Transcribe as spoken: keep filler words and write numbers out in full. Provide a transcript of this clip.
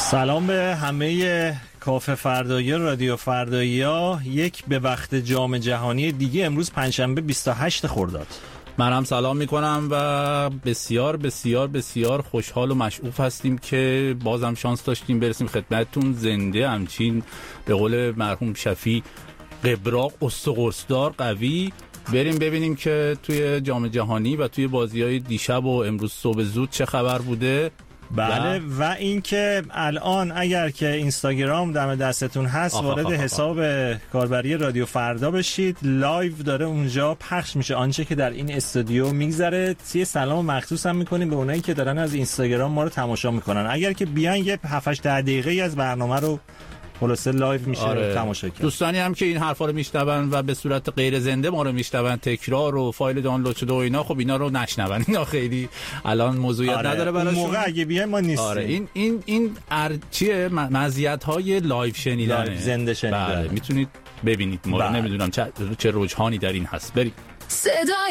سلام به همه کافه فردایی رادیو فردایی ها. یک به وقت جام جهانی دیگه امروز پنجشنبه بیست و هشت خرداد. من هم سلام میکنم و بسیار بسیار بسیار خوشحال و مشعوف هستیم که بازم شانس داشتیم برسیم خدمتتون زنده، همچین به قول مرحوم شفیع قبراق استقرصدار قوی. بریم ببینیم که توی جام جهانی و توی بازی‌های دیشب و امروز صبح زود چه خبر بوده. بله و اینکه الان اگر که اینستاگرام دم دستتون هست آخ وارد آخ آخ حساب کاربری رادیو فردا بشید. لایو داره اونجا پخش میشه آنچه که در این استودیو میگذره. یه سلام مخصوص هم میکنیم به اونایی که دارن از اینستاگرام ما رو تماشا میکنن. اگر که بیان یه هفت هشت دقیقه از برنامه رو خلاصه لایو میشه آره. تماشا کرد. دوستانی هم که این حرفا رو میشنون و به صورت غیر زنده ما رو میشنون، تکرار و فایل دانلود شده و اینا، خب اینا رو نشنون، اینا خیلی الان موضوعیت آره. نداره براشون. موقع اگه بیایم ما نیستیم. آره این این این ار... چیه مزیت های لایو شنیدنه، لایو زنده شنیدن. بله. میتونید ببینید ما رو. نمیدونم چه چه رجحانی در این هست. بریم.